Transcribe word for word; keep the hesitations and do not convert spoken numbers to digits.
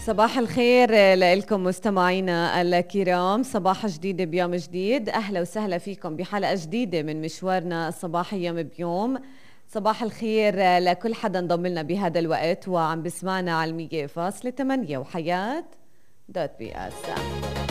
صباح الخير لكم مستمعينا الكرام، صباح جديد بيوم جديد. أهلا وسهلا فيكم بحلقة جديدة من مشوارنا الصباحي يوم بيوم. صباح الخير لكل حدا انضم لنا بهذا الوقت وعم بسمعنا على المية فاصلة ثمانية وحياة دوت بي اس.